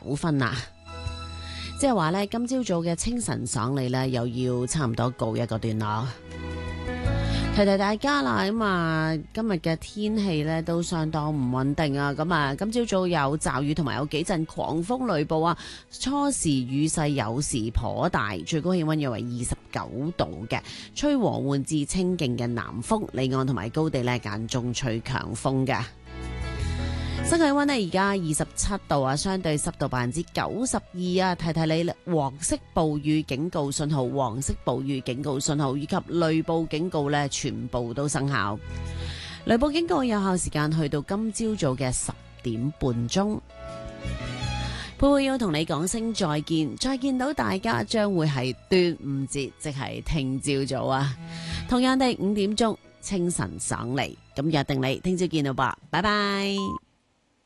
分啊。即係話呢，今朝早嘅清晨爽利呢，又要差唔多告一個段落。提提大家啦，咁啊，今日嘅天氣呢都相當唔穩定啊。咁啊，今朝早有驟雨同埋有幾陣狂風雷暴啊。初時雨勢有時頗大，最高氣溫約為29度嘅，吹和緩至清勁嘅南風，離岸同埋高地呢間中吹強風嘅。室氣溫呢而家27度啊，相對濕度92%啊。提提你，黃色暴雨警告信號、黃色暴雨警告信號以及雷暴警告呢全部都生效。雷暴警告有效時間去到今朝早嘅10點半鐘。佩佩要同你講聲再見，再見到大家將會係端午節，即係聽朝早啊。同樣地5點鐘清晨爽利，咁約定你聽朝見到吧，拜拜。